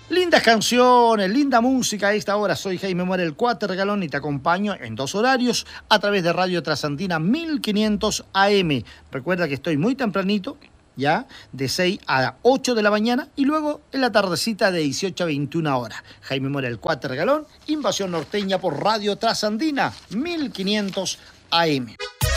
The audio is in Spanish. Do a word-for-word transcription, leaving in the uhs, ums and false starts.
Lindas canciones, linda música a esta hora. Soy Jaime Mora, el Cuatergalón, y te acompaño en dos horarios a través de Radio Trasandina mil quinientos A M. Recuerda que estoy muy tempranito, ya, de seis a ocho de la mañana, y luego en la tardecita de dieciocho a veintiuna horas. Jaime Mora, el Cuatergalón, Invasión Norteña por Radio Trasandina mil quinientos A M.